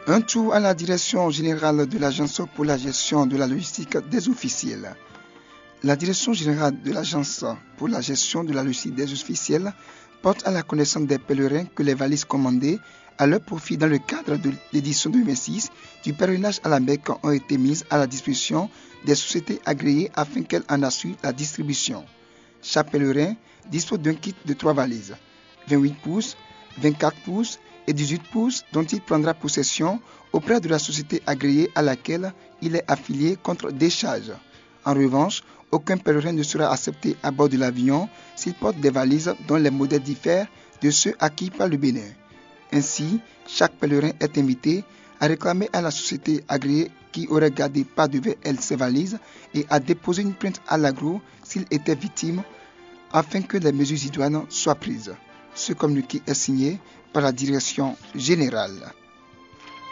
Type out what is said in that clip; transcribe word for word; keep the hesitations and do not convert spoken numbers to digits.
Un tour à la direction générale de l'Agence pour la gestion de la logistique des officiels. La direction générale de l'Agence pour la gestion de la logistique des officiels porte à la connaissance des pèlerins que les valises commandées à leur profit dans le cadre de l'édition deux mille six du pèlerinage à la Mecque ont été mises à la disposition des sociétés agréées afin qu'elles en assurent la distribution. Chaque pèlerin dispose d'un kit de trois valises, vingt-huit pouces, vingt-quatre pouces et dix-huit pouces dont il prendra possession auprès de la société agréée à laquelle il est affilié contre décharge. En revanche, aucun pèlerin ne sera accepté à bord de l'avion s'il porte des valises dont les modèles diffèrent de ceux acquis par le Bénin. Ainsi, chaque pèlerin est invité à réclamer à la société agréée qui aurait gardé par-devers elle ses valises et à déposer une plainte à l'agro s'il était victime afin que les mesures idoines soient prises. Ce communiqué est signé par la direction générale.